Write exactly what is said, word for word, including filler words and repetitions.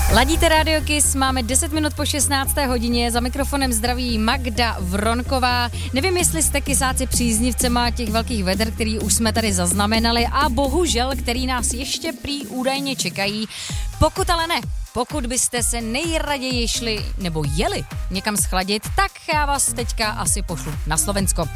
Ladíte Radio Kiss, máme deset minut po šestnácté hodině, za mikrofonem zdraví Magda Vronková. Nevím, jestli jste kysáci příznivcema těch velkých veder, který už jsme tady zaznamenali a bohužel, který nás ještě prý údajně čekají. Pokud ale ne, pokud byste se nejraději šli nebo jeli někam schladit, tak já vás teďka asi pošlu na Slovensko.